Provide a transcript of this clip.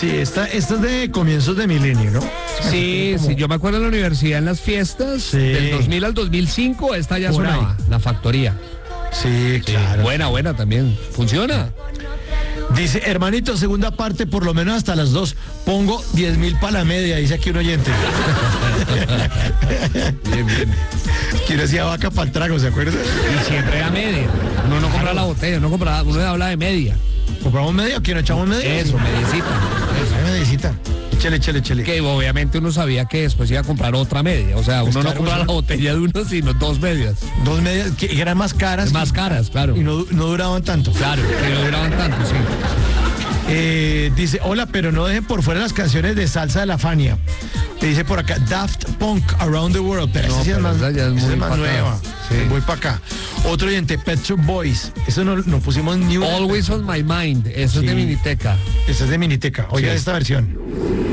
Sí, esta es de comienzos de milenio, ¿no? Sí, sí, yo me acuerdo en la universidad en las fiestas, Sí. del 2000 al 2005, esta ya Por sonaba, ahí. La Factoría. Sí, claro. Buena también. ¿Funciona? Dice, hermanito, segunda parte, por lo menos hasta las 2. Pongo 10.000 para la media, dice aquí un oyente. Bien. Que uno hacía vaca para el trago, ¿se acuerda? Y siempre era media. Uno no compra la botella, uno habla de media. ¿Compramos media o quién echamos media? Eso, mediecita. Ay, mediecita. Échale. Que obviamente uno sabía que después iba a comprar otra media. O sea, Pues uno no claro, compra la botella de uno, sino 2 medias. 2 medias, que eran más caras. Más caras, claro. Y no duraban tanto. Claro, que no duraban tanto, sí. Dice, hola, pero no dejen por fuera las canciones de salsa de la Fania. Te dice por acá, Daft Punk Around the World, pero No, esa sí es pero más, esa ya es esa muy es más pa' acá. nueva. Sí. Voy para acá. Otro oyente, Pet Shop Boys. Eso no pusimos ni una. Always on my mind. Eso Sí. es de Miniteca. Esa es de Miniteca. Oiga Sí. esta versión.